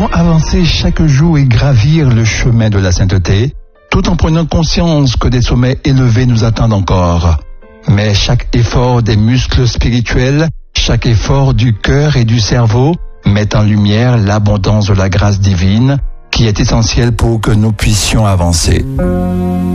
devons avancer chaque jour et gravir le chemin de la sainteté, tout en prenant conscience que des sommets élevés nous attendent encore. Mais chaque effort des muscles spirituels, chaque effort du cœur et du cerveau met en lumière l'abondance de la grâce divine qui est essentielle pour que nous puissions avancer.